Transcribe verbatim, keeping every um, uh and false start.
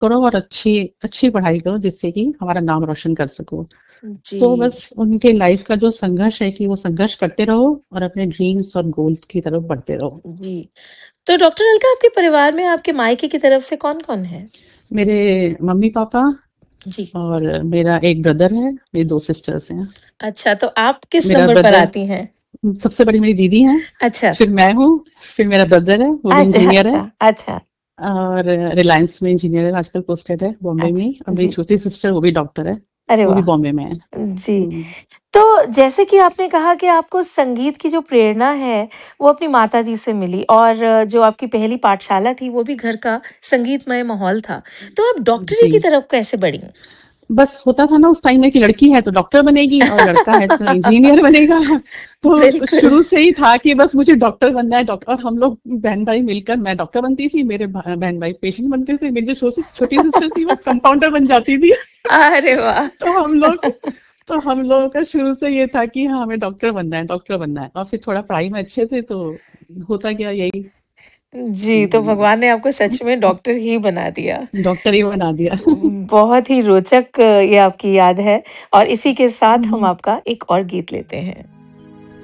करो और अच्छी अच्छी पढ़ाई करो जिससे कि हमारा नाम रोशन कर सको। जी। तो बस उनके लाइफ का जो संघर्ष है कि वो संघर्ष करते रहो और अपने ड्रीम्स और गोल्स की तरफ बढ़ते रहो। जी। तो डॉक्टर अलका, आपके परिवार में आपके मायके की तरफ से कौन-कौन है? मेरे मम्मी पापा जी। और मेरा एक ब्रदर है, मेरी दो सिस्टर्स हैं। अच्छा, तो आप किस मेरा नंबर पर ब्रदर आती हैं? सबसे बड़ी मेरी दीदी है, अच्छा। फिर मैं हूँ, फिर मेरा ब्रदर है, वो भी अच्छा, इंजीनियर है अच्छा, अच्छा, और रिलायंस में इंजीनियर है, आजकल पोस्टेड है बॉम्बे में ही। और अच्छा। मेरी जी। छोटी सिस्टर वो भी डॉक्टर है, अरे वो भी वाह! बॉम्बे में है। जी। हम्म, तो जैसे कि आपने कहा कि आपको संगीत की जो प्रेरणा है, वो अपनी माताजी से मिली और जो आपकी पहली पाठशाला थी, वो भी घर का संगीतमय माहौल था। तो आप डॉक्टरी जी, की तरफ कैसे बढ़ीं? बस होता था ना उस टाइम में कि लड़की है तो डॉक्टर बनेगी और लड़का है तो इंजीनियर बनेगा। तो बिल्कुल। शुरू से ही था कि बस मुझे डॉक्टर बनना है। डॉक्टर, और हम लोग बहन भाई मिलकर, मैं डॉक्टर बनती थी, मेरे भा- बहन भाई पेशेंट बनते थे, मेरी जो छोटी छोटी सिस्टर थी वो कंपाउंडर बन जाती थी। अरे वाह! तो हम लोग तो हम लोगों का शुरू से ये था कि हाँ हमें डॉक्टर बनना है, डॉक्टर बनना है। और फिर थोड़ा पढ़ाई में अच्छे थे तो होता गया यही। जी, तो हम्म, भगवान ने आपको सच में डॉक्टर ही बना दिया। डॉक्टर ही बना दिया। बहुत ही रोचक ये आपकी याद है और इसी के साथ हम हम्म, आपका एक और गीत लेते हैं।